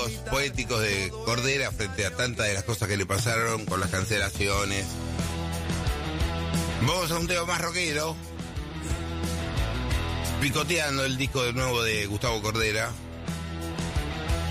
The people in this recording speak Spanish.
términos poéticos de Cordera frente a tantas de las cosas que le pasaron con las cancelaciones. Vamos a un tema más rockero, picoteando el disco de nuevo de Gustavo Cordera.